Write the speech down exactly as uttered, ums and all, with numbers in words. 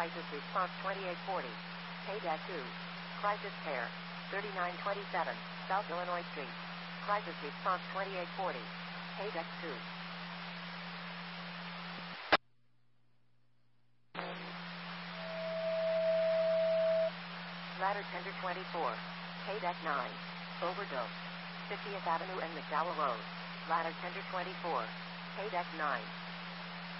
Crisis Response twenty-eight forty. K-two. Crisis Care. thirty-nine twenty-seven, South Illinois Street. Crisis Response twenty-eight forty. K-two. Ladder Tender twenty-four. K-nine. Overdose. fiftieth Avenue and McDowell Road. Ladder Tender twenty-four. K-nine.